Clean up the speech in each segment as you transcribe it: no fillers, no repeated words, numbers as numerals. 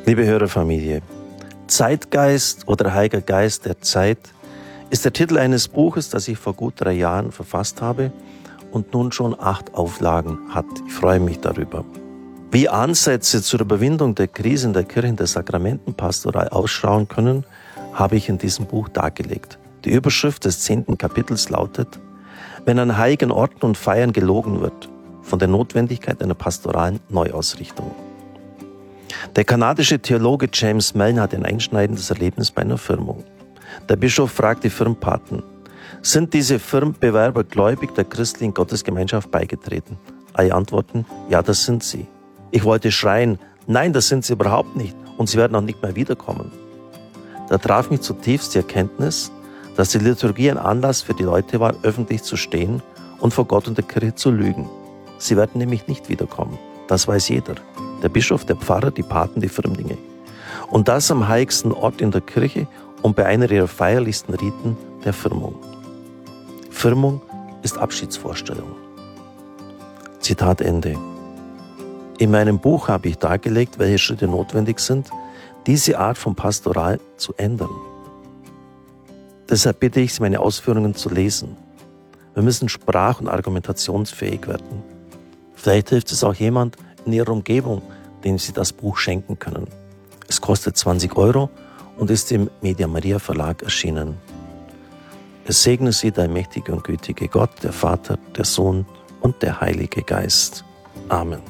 Liebe Hörerfamilie, Zeitgeist oder Heiliger Geist der Zeit ist der Titel eines Buches, das ich vor gut 3 Jahren verfasst habe und nun schon 8 Auflagen hat. Ich freue mich darüber. Wie Ansätze zur Überwindung der Krisen der Kirchen der Sakramentenpastoral ausschauen können, habe ich in diesem Buch dargelegt. Die Überschrift des 10. Kapitels lautet: Wenn an heiligen Orten und Feiern gelogen wird, von der Notwendigkeit einer pastoralen Neuausrichtung. Der kanadische Theologe James Mellon hat ein einschneidendes Erlebnis bei einer Firmung. Der Bischof fragt die Firmenpaten: Sind diese Firmenbewerber gläubig der christlichen Gottesgemeinschaft beigetreten? Alle antworten: Ja, das sind sie. Ich wollte schreien: Nein, das sind sie überhaupt nicht und sie werden auch nicht mehr wiederkommen. Da traf mich zutiefst die Erkenntnis, dass die Liturgie ein Anlass für die Leute war, öffentlich zu stehen und vor Gott und der Kirche zu lügen. Sie werden nämlich nicht wiederkommen. Das weiß jeder. Der Bischof, der Pfarrer, die Paten, die Firmlinge. Und das am heiligsten Ort in der Kirche und bei einer ihrer feierlichsten Riten, der Firmung. Firmung ist Abschiedsvorstellung. Zitat Ende. In meinem Buch habe ich dargelegt, welche Schritte notwendig sind, diese Art von Pastoral zu ändern. Deshalb bitte ich Sie, meine Ausführungen zu lesen. Wir müssen sprach- und argumentationsfähig werden. Vielleicht hilft es auch jemand in Ihrer Umgebung, dem Sie das Buch schenken können. Es kostet 20 € und ist im Media Maria Verlag erschienen. Es segne Sie der mächtige und gütige Gott, der Vater, der Sohn und der Heilige Geist. Amen.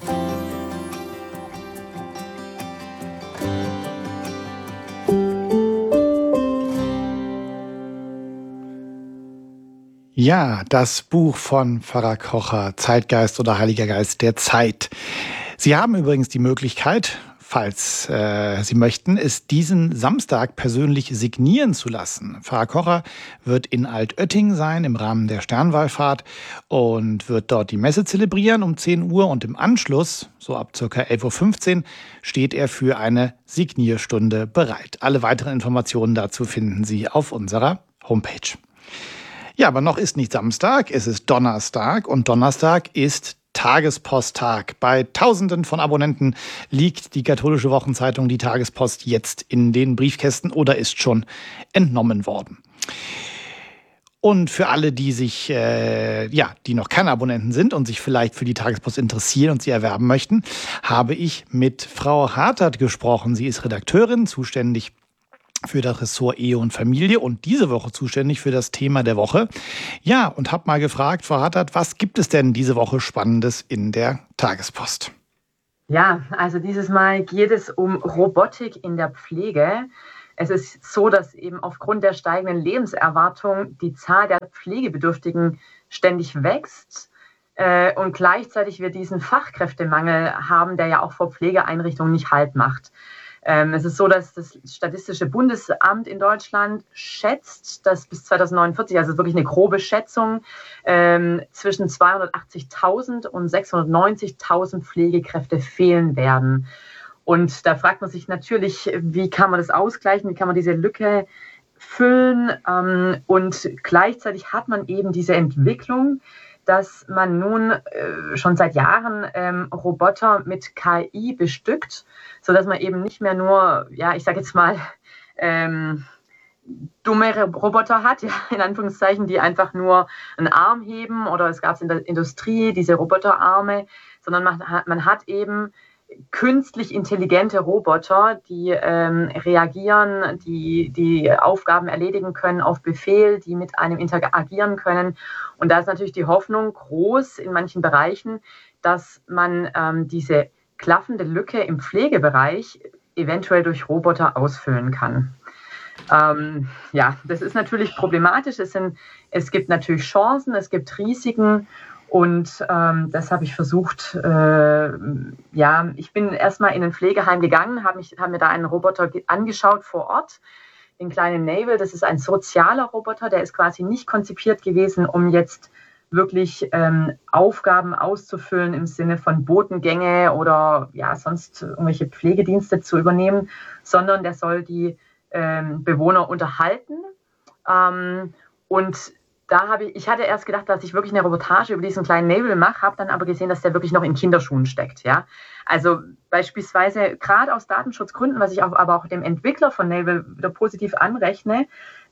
Ja, das Buch von Pfarrer Kocher, Zeitgeist oder Heiliger Geist der Zeit. Sie haben übrigens die Möglichkeit, falls Sie möchten, es diesen Samstag persönlich signieren zu lassen. Pfarrer Kocher wird in Altötting sein im Rahmen der Sternwallfahrt und wird dort die Messe zelebrieren um 10 Uhr und im Anschluss, so ab ca. 11.15 Uhr, steht er für eine Signierstunde bereit. Alle weiteren Informationen dazu finden Sie auf unserer Homepage. Ja, aber noch ist nicht Samstag, es ist Donnerstag und Donnerstag ist Tagesposttag. Bei Tausenden von Abonnenten liegt die katholische Wochenzeitung Die Tagespost jetzt in den Briefkästen oder ist schon entnommen worden. Und für alle, die die noch keine Abonnenten sind und sich vielleicht für die Tagespost interessieren und sie erwerben möchten, habe ich mit Frau Hartert gesprochen. Sie ist Redakteurin, zuständig für das Ressort Ehe und Familie und diese Woche zuständig für das Thema der Woche. Ja, und habe mal gefragt, Frau Hartert, was gibt es denn diese Woche Spannendes in der Tagespost? Ja, also dieses Mal geht es um Robotik in der Pflege. Es ist so, dass eben aufgrund der steigenden Lebenserwartung die Zahl der Pflegebedürftigen ständig wächst. Und gleichzeitig wir diesen Fachkräftemangel haben, der ja auch vor Pflegeeinrichtungen nicht Halt macht. Es ist so, dass das Statistische Bundesamt in Deutschland schätzt, dass bis 2049, also wirklich eine grobe Schätzung, zwischen 280.000 und 690.000 Pflegekräfte fehlen werden. Und da fragt man sich natürlich, wie kann man das ausgleichen, wie kann man diese Lücke füllen? Und gleichzeitig hat man eben diese Entwicklung, dass man nun schon seit Jahren Roboter mit KI bestückt, sodass man eben nicht mehr nur, ja, ich sage jetzt mal, dumme Roboter hat, ja, in Anführungszeichen, die einfach nur einen Arm heben, oder es gab es in der Industrie diese Roboterarme, sondern man hat eben künstlich intelligente Roboter, die reagieren, die Aufgaben erledigen können auf Befehl, die mit einem interagieren können. Und da ist natürlich die Hoffnung groß in manchen Bereichen, dass man diese klaffende Lücke im Pflegebereich eventuell durch Roboter ausfüllen kann. Ja, das ist natürlich problematisch. Es gibt natürlich Chancen, es gibt Risiken. Und das habe ich versucht, ich bin erstmal in ein Pflegeheim gegangen, habe mir da einen Roboter angeschaut vor Ort, den kleinen Navel. Das ist ein sozialer Roboter, der ist quasi nicht konzipiert gewesen, um jetzt wirklich Aufgaben auszufüllen im Sinne von Botengänge oder ja sonst irgendwelche Pflegedienste zu übernehmen, sondern der soll die Bewohner unterhalten und ich hatte erst gedacht, dass ich wirklich eine Reportage über diesen kleinen Naval mache, habe dann aber gesehen, dass der wirklich noch in Kinderschuhen steckt. Ja? Also beispielsweise gerade aus Datenschutzgründen, was ich aber auch dem Entwickler von Naval wieder positiv anrechne,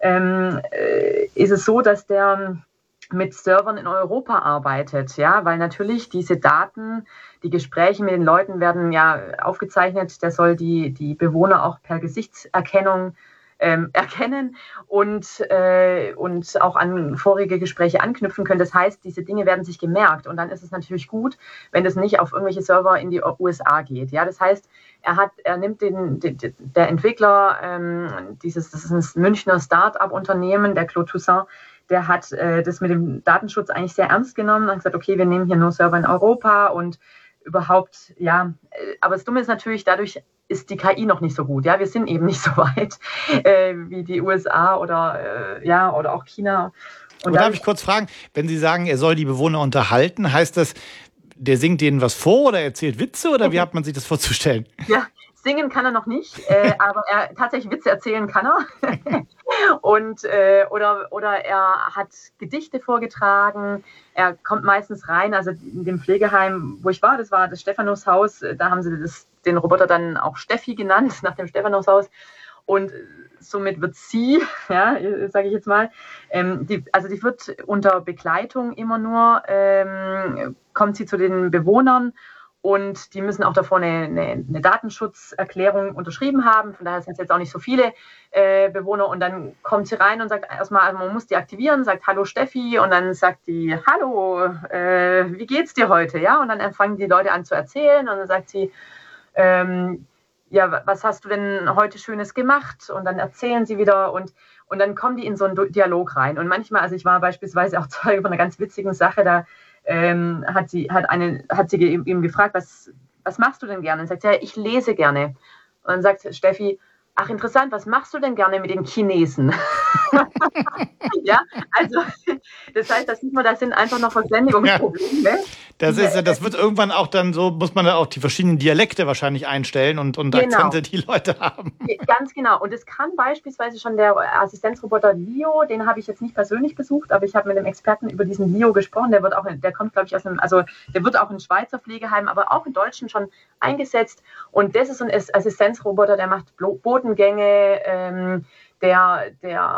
ist es so, dass der mit Servern in Europa arbeitet, ja, weil natürlich diese Daten, die Gespräche mit den Leuten werden ja aufgezeichnet, der soll die Bewohner auch per Gesichtserkennung erkennen und auch an vorige Gespräche anknüpfen können. Das heißt, diese Dinge werden sich gemerkt und dann ist es natürlich gut, wenn das nicht auf irgendwelche Server in die USA geht. Ja, das heißt, er nimmt der Entwickler, das ist ein Münchner Start-up-Unternehmen, der Claude Toussaint, der hat das mit dem Datenschutz eigentlich sehr ernst genommen und hat gesagt, okay, wir nehmen hier nur Server in Europa und überhaupt, ja, aber das Dumme ist natürlich, dadurch ist die KI noch nicht so gut. Ja, wir sind eben nicht so weit wie die USA oder auch China. Und darf ich kurz fragen, wenn Sie sagen, er soll die Bewohner unterhalten, heißt das, der singt denen was vor oder erzählt Witze oder wie hat man sich das vorzustellen? Ja, singen kann er noch nicht, aber tatsächlich Witze erzählen kann er. Und oder er hat Gedichte vorgetragen. Er kommt meistens rein, also in dem Pflegeheim, wo ich war, das war das Stephanushaus, da haben sie den Roboter dann auch Steffi genannt, nach dem Stephanushaus. Und somit wird sie, ja, sage ich jetzt mal, die wird unter Begleitung immer nur, kommt sie zu den Bewohnern und die müssen auch davor eine Datenschutzerklärung unterschrieben haben. Von daher sind es jetzt auch nicht so viele Bewohner. Und dann kommt sie rein und sagt erstmal, also man muss die aktivieren, sagt Hallo Steffi und dann sagt die Hallo, wie geht's dir heute? Ja, und dann fangen die Leute an zu erzählen und dann sagt sie, ja, was hast du denn heute Schönes gemacht? Und dann erzählen sie wieder und dann kommen die in so einen Dialog rein. Und manchmal, also ich war beispielsweise auch Zeuge von einer ganz witzigen Sache, da hat sie ihm gefragt, was machst du denn gerne? Und sagt sie, ja, ich lese gerne. Und dann sagt Steffi, ach interessant, was machst du denn gerne mit den Chinesen? Ja, also das heißt, das sind einfach noch Verständigungsprobleme. Ja. Das wird irgendwann auch dann so, muss man da auch die verschiedenen Dialekte wahrscheinlich einstellen und genau. Akzente, die Leute haben. Ganz genau. Und es kann beispielsweise schon der Assistenzroboter Leo, den habe ich jetzt nicht persönlich besucht, aber ich habe mit dem Experten über diesen Leo gesprochen. Der kommt, glaube ich, der wird auch in Schweizer Pflegeheimen, aber auch in Deutschen schon eingesetzt. Und das ist ein Assistenzroboter, der macht Bodengänge, der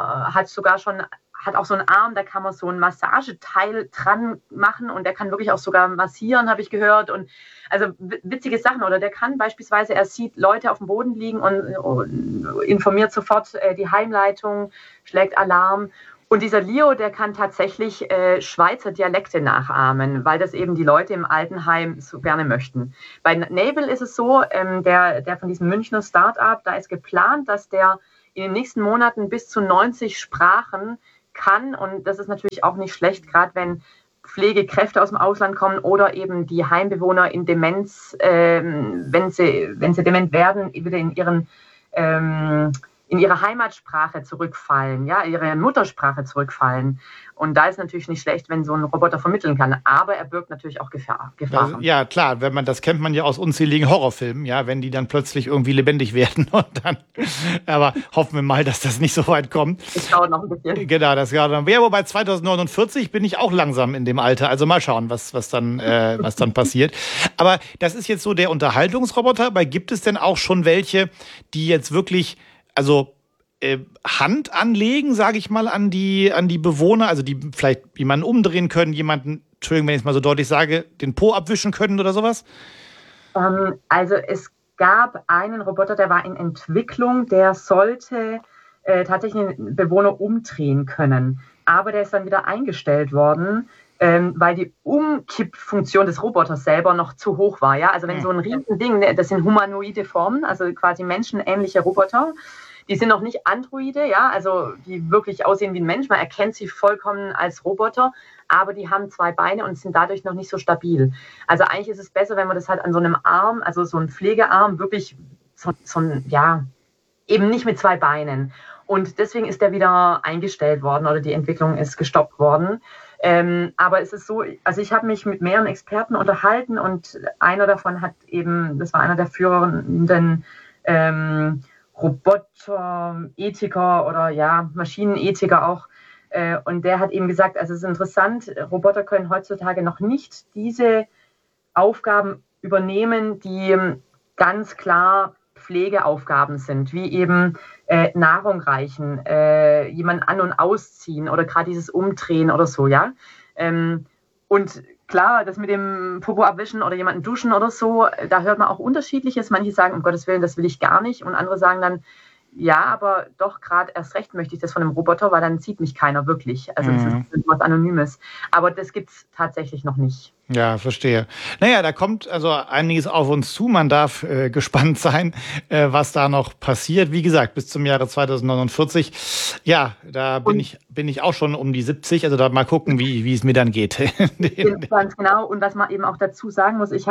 hat auch so einen Arm, da kann man so ein Massageteil dran machen und der kann wirklich auch sogar massieren, habe ich gehört. Und also witzige Sachen. Oder der kann beispielsweise, er sieht Leute auf dem Boden liegen und informiert sofort die Heimleitung, schlägt Alarm. Und dieser Leo, der kann tatsächlich Schweizer Dialekte nachahmen, weil das eben die Leute im Altenheim so gerne möchten. Bei Naval ist es so, der von diesem Münchner Start-up, da ist geplant, dass der in den nächsten Monaten bis zu 90 Sprachen kann. Und das ist natürlich auch nicht schlecht, gerade wenn Pflegekräfte aus dem Ausland kommen oder eben die Heimbewohner in Demenz, wenn sie dement werden, wieder in ihre Heimatsprache zurückfallen, ja, ihre Muttersprache zurückfallen. Und da ist natürlich nicht schlecht, wenn so ein Roboter vermitteln kann. Aber er birgt natürlich auch Gefahren. Ja, klar, das kennt man ja aus unzähligen Horrorfilmen, ja, wenn die dann plötzlich irgendwie lebendig werden und dann, aber hoffen wir mal, dass das nicht so weit kommt. Das dauert noch ein bisschen. Genau, das dauert noch. Ja, wobei 2049 bin ich auch langsam in dem Alter. Also mal schauen, was dann passiert. Aber das ist jetzt so der Unterhaltungsroboter. Aber gibt es denn auch schon welche, die jetzt wirklich Hand anlegen, sage ich mal, an die Bewohner, also die vielleicht jemanden umdrehen können, jemanden, Entschuldigung, wenn ich es mal so deutlich sage, den Po abwischen können oder sowas? Also es gab einen Roboter, der war in Entwicklung, der sollte tatsächlich einen Bewohner umdrehen können. Aber der ist dann wieder eingestellt worden, weil die Umkippfunktion des Roboters selber noch zu hoch war. Ja? Also wenn so ein Riesending, das sind humanoide Formen, also quasi menschenähnliche Roboter, die sind noch nicht Androide, ja, also die wirklich aussehen wie ein Mensch. Man erkennt sie vollkommen als Roboter, aber die haben 2 Beine und sind dadurch noch nicht so stabil. Also eigentlich ist es besser, wenn man das halt an so einem Arm, also so ein Pflegearm, wirklich eben nicht mit 2 Beinen. Und deswegen ist der wieder eingestellt worden oder die Entwicklung ist gestoppt worden. Aber es ist so, also ich habe mich mit mehreren Experten unterhalten und einer davon das war einer der führenden Roboterethiker oder Maschinenethiker auch, Und der hat eben gesagt, also es ist interessant, Roboter können heutzutage noch nicht diese Aufgaben übernehmen, die ganz klar Pflegeaufgaben sind, wie eben Nahrung reichen, jemanden an- und ausziehen oder gerade dieses Umdrehen oder so, ja. Und klar, das mit dem Popo abwischen oder jemanden duschen oder so, da hört man auch Unterschiedliches. Manche sagen, um Gottes Willen, das will ich gar nicht. Und andere sagen dann, ja, aber doch gerade erst recht möchte ich das von einem Roboter, weil dann sieht mich keiner wirklich. Also das ist was Anonymes. Aber das gibt es tatsächlich noch nicht. Ja, verstehe. Naja, da kommt also einiges auf uns zu. Man darf gespannt sein, was da noch passiert. Wie gesagt, bis zum Jahre 2049. Ja, da bin ich auch schon um die 70. Also da mal gucken, wie es mir dann geht. Ganz genau. Und was man eben auch dazu sagen muss, ich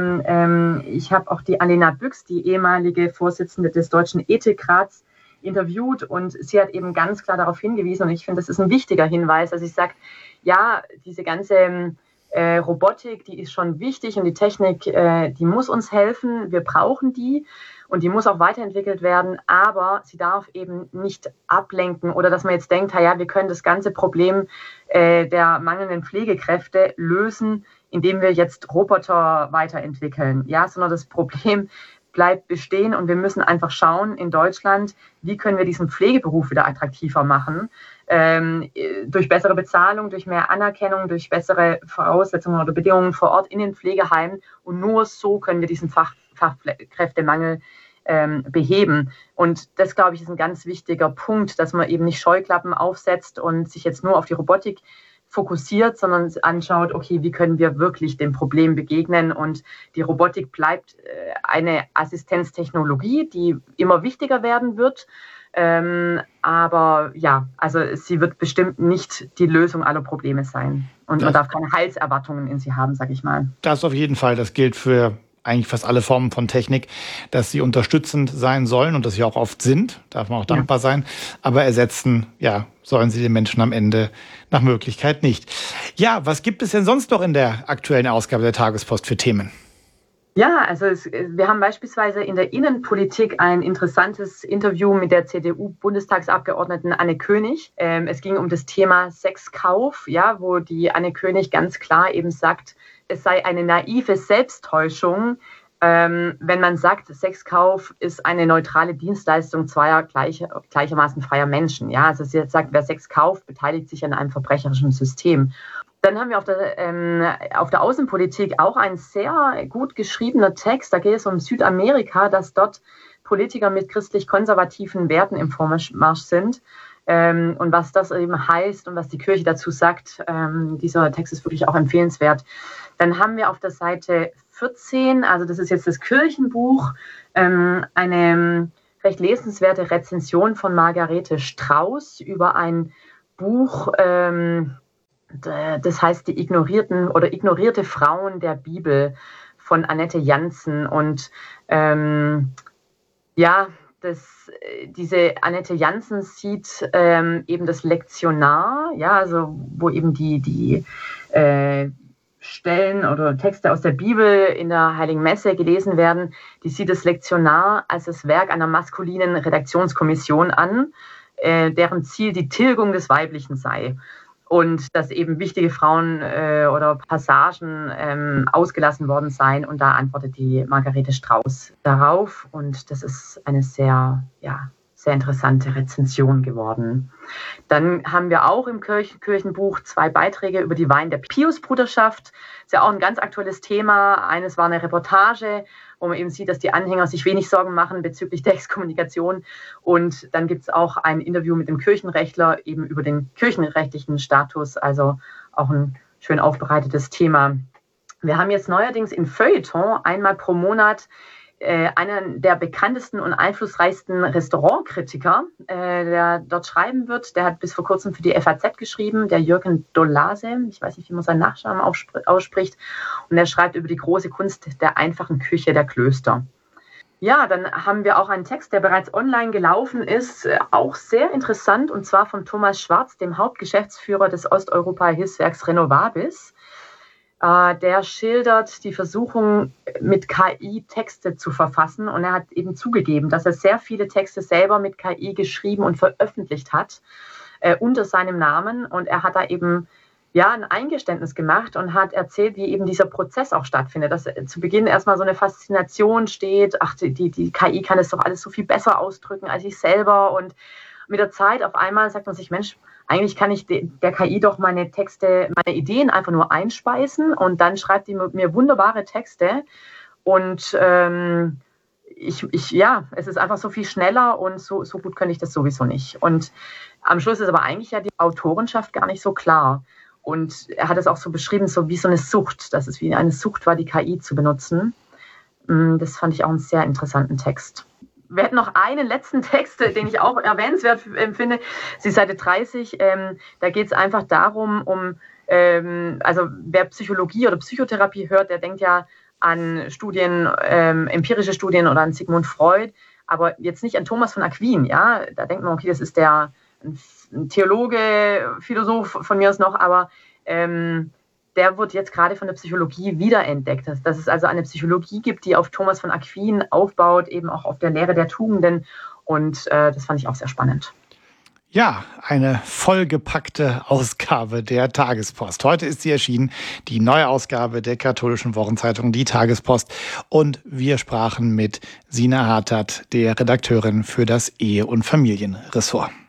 habe auch die Alena Büchs, die ehemalige Vorsitzende des Deutschen Ethikrats, interviewt und sie hat eben ganz klar darauf hingewiesen und ich finde, das ist ein wichtiger Hinweis, dass ich sage, ja, diese ganze Robotik, die ist schon wichtig und die Technik, die muss uns helfen, wir brauchen die und die muss auch weiterentwickelt werden, aber sie darf eben nicht ablenken oder dass man jetzt denkt, ja, wir können das ganze Problem der mangelnden Pflegekräfte lösen, indem wir jetzt Roboter weiterentwickeln, ja, sondern das Problem bleibt bestehen und wir müssen einfach schauen in Deutschland, wie können wir diesen Pflegeberuf wieder attraktiver machen, durch bessere Bezahlung, durch mehr Anerkennung, durch bessere Voraussetzungen oder Bedingungen vor Ort in den Pflegeheimen und nur so können wir diesen Fachkräftemangel beheben. Und das, glaube ich, ist ein ganz wichtiger Punkt, dass man eben nicht Scheuklappen aufsetzt und sich jetzt nur auf die Robotik fokussiert, sondern anschaut, okay, wie können wir wirklich dem Problem begegnen und die Robotik bleibt eine Assistenztechnologie, die immer wichtiger werden wird, aber ja, also sie wird bestimmt nicht die Lösung aller Probleme sein und man darf keine Heilserwartungen in sie haben, sag ich mal. Das auf jeden Fall, das gilt für eigentlich fast alle Formen von Technik, dass sie unterstützend sein sollen und dass sie auch oft sind, darf man auch dankbar sein, aber ersetzen, ja, sollen sie den Menschen am Ende nach Möglichkeit nicht. Ja, was gibt es denn sonst noch in der aktuellen Ausgabe der Tagespost für Themen? Ja, also wir haben beispielsweise in der Innenpolitik ein interessantes Interview mit der CDU-Bundestagsabgeordneten Anne König. Es ging um das Thema Sexkauf, ja, wo die Anne König ganz klar eben sagt, es sei eine naive Selbsttäuschung, wenn man sagt, Sexkauf ist eine neutrale Dienstleistung zweier gleichermaßen freier Menschen. Ja, also sie sagt, wer Sex kauft, beteiligt sich an einem verbrecherischen System. Dann haben wir auf der Außenpolitik auch ein sehr gut geschriebener Text. Da geht es um Südamerika, dass dort Politiker mit christlich-konservativen Werten im Vormarsch sind. Und was das eben heißt und was die Kirche dazu sagt, dieser Text ist wirklich auch empfehlenswert. Dann haben wir auf der Seite 14, also das ist jetzt das Kirchenbuch, eine recht lesenswerte Rezension von Margarete Strauß über ein Buch, das heißt die ignorierten oder ignorierte Frauen der Bibel von Annette Janssen. Und ja, diese Annette Janssen sieht eben das Lektionar, ja, also wo eben die Stellen oder Texte aus der Bibel in der Heiligen Messe gelesen werden, die sieht das Lektionar als das Werk einer maskulinen Redaktionskommission an, deren Ziel die Tilgung des Weiblichen sei. Und dass eben wichtige Frauen oder Passagen ausgelassen worden seien. Und da antwortet die Margarete Strauß darauf. Und das ist eine sehr interessante Rezension geworden. Dann haben wir auch im Kirchenbuch 2 Beiträge über die Weihen der Piusbruderschaft. Ist ja auch ein ganz aktuelles Thema. Eines war eine Reportage, wo man eben sieht, dass die Anhänger sich wenig Sorgen machen bezüglich der Exkommunikation. Und dann gibt es auch ein Interview mit dem Kirchenrechtler eben über den kirchenrechtlichen Status. Also auch ein schön aufbereitetes Thema. Wir haben jetzt neuerdings im Feuilleton einmal pro Monat einen der bekanntesten und einflussreichsten Restaurantkritiker, der dort schreiben wird. Der hat bis vor kurzem für die FAZ geschrieben, der Jürgen Dolase. Ich weiß nicht, wie man seinen Nachnamen ausspricht. Und er schreibt über die große Kunst der einfachen Küche der Klöster. Ja, dann haben wir auch einen Text, der bereits online gelaufen ist, auch sehr interessant, und zwar von Thomas Schwarz, dem Hauptgeschäftsführer des Osteuropa-Hilfswerks Renovabis. Der schildert die Versuchung, mit KI Texte zu verfassen. Und er hat eben zugegeben, dass er sehr viele Texte selber mit KI geschrieben und veröffentlicht hat. unter seinem Namen. Und er hat da eben ein Eingeständnis gemacht und hat erzählt, wie eben dieser Prozess auch stattfindet. Dass zu Beginn erstmal so eine Faszination steht, ach, die KI kann es doch alles so viel besser ausdrücken als ich selber. Und mit der Zeit auf einmal sagt man sich, Mensch, eigentlich kann ich der KI doch meine Texte, meine Ideen einfach nur einspeisen und dann schreibt die mir wunderbare Texte. Und es ist einfach so viel schneller und so gut könnte ich das sowieso nicht. Und am Schluss ist aber eigentlich ja die Autorenschaft gar nicht so klar. Und er hat es auch so beschrieben, so wie so eine Sucht, dass es wie eine Sucht war, die KI zu benutzen. Das fand ich auch einen sehr interessanten Text. Wir hätten noch einen letzten Text, den ich auch erwähnenswert finde. Sie Seite 30, da geht es einfach darum, also wer Psychologie oder Psychotherapie hört, der denkt ja an Studien, empirische Studien oder an Sigmund Freud, aber jetzt nicht an Thomas von Aquin. Ja? Da denkt man, okay, das ist ein Theologe, Philosoph von mir aus noch, aber der wird jetzt gerade von der Psychologie wiederentdeckt. Dass es also eine Psychologie gibt, die auf Thomas von Aquin aufbaut, eben auch auf der Lehre der Tugenden. Und das fand ich auch sehr spannend. Ja, eine vollgepackte Ausgabe der Tagespost. Heute ist sie erschienen, die neue Ausgabe der katholischen Wochenzeitung, die Tagespost. Und wir sprachen mit Sina Hartert, der Redakteurin für das Ehe- und Familienressort.